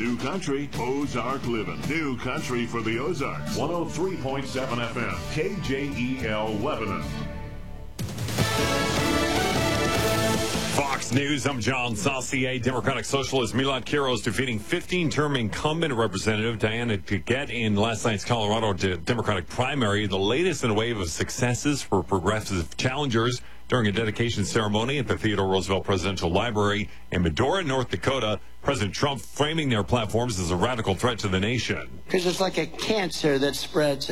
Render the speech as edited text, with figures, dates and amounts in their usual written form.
New Country, Ozark Living. New Country for the Ozarks. 103.7 FM, KJEL Lebanon. Fox News, I'm John Saucier. Democratic Socialist Milad Quiros defeating 15-term incumbent Representative Diana Paquette in last night's Colorado Democratic primary, the latest in a wave of successes for progressive challengers. During a dedication ceremony at the Theodore Roosevelt Presidential Library in Medora, North Dakota, President Trump framing their platforms as a radical threat to the nation. Because it's like a cancer that spreads.